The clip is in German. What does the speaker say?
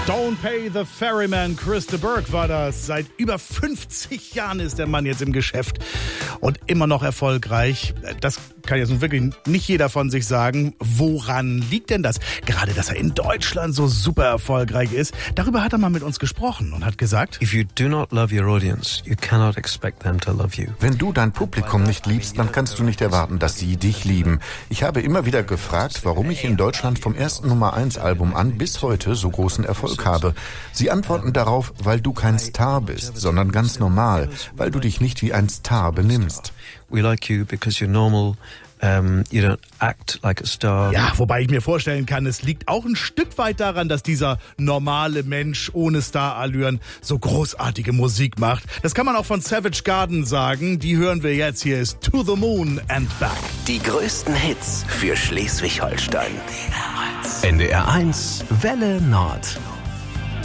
Don't Pay the Ferryman, Chris de Burgh war das. Seit über 50 Jahren ist der Mann jetzt im Geschäft und immer noch erfolgreich. Das kann jetzt nun wirklich nicht jeder von sich sagen. Woran liegt denn das? Gerade, dass er in Deutschland so super erfolgreich ist. Darüber hat er mal mit uns gesprochen und hat gesagt: If you do not love your audience, you cannot expect them to love you. Wenn du dein Publikum nicht liebst, dann kannst du nicht erwarten, dass sie dich lieben. Ich habe immer wieder gefragt, warum ich in Deutschland vom ersten Nummer-1-Album an bis heute so großen Erfolg habe. Sie antworten darauf, weil du kein Star bist, sondern ganz normal, weil du dich nicht wie ein Star benimmst. We like you because you're normal. You don't act like a star. Ja, wobei ich mir vorstellen kann, es liegt auch ein Stück weit daran, dass dieser normale Mensch ohne Starallüren so großartige Musik macht. Das kann man auch von Savage Garden sagen. Die hören wir jetzt. Hier ist To the Moon and Back. Die größten Hits für Schleswig-Holstein. NDR 1 Welle Nord.